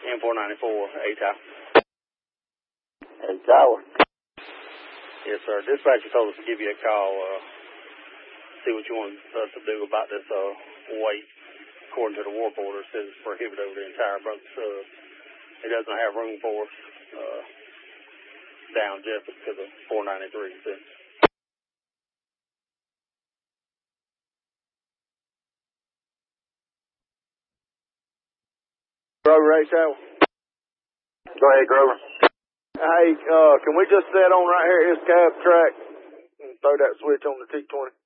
M494, A-Tower. A-Tower. Yes, sir. Dispatcher told us to give you a call, see what you want us to do about this weight. According to the warp order, it says it's prohibited over the entire Broken Sub. It doesn't have room for us down just because of 493. So. Grover, A-Tower. Go ahead, Grover. Hey, can we just set on right here at this cab track and throw that switch on the T20?